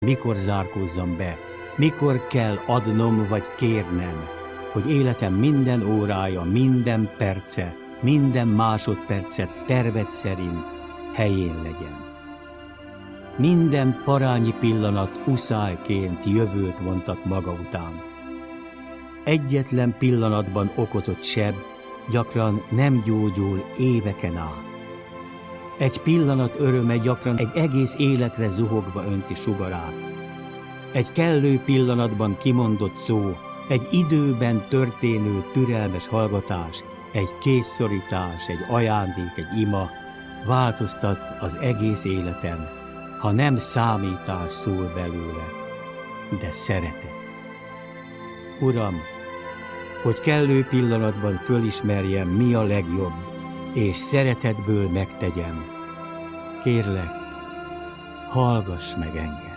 Mikor zárkózzam be, mikor kell adnom vagy kérnem, hogy életem minden órája, minden perce, minden másodperce terved szerint helyén legyen. Minden parányi pillanat uszályként jövőt vontat maga után. Egyetlen pillanatban okozott seb gyakran nem gyógyul éveken át. Egy pillanat öröme gyakran egy egész életre zuhogva önti sugarát. Egy kellő pillanatban kimondott szó, egy időben történő türelmes hallgatás, egy kézszorítás, egy ajándék, egy ima változtat az egész életen, ha nem számítás szól belőle, de szeretet. Uram, hogy kellő pillanatban fölismerjem, mi a legjobb, és szeretetből megtegyem. Kérlek, hallgass meg engem.